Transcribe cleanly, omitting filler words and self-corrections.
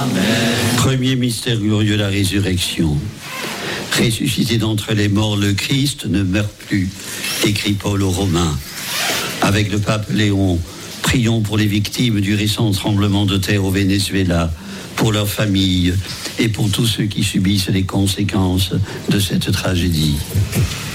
Premier mystère glorieux, la résurrection. Ressuscité d'entre les morts, le Christ ne meurt plus, écrit Paul aux Romains. Avec le pape Léon, prions pour les victimes du récent tremblement de terre au Venezuela, pour leurs familles et pour tous ceux qui subissent les conséquences de cette tragédie.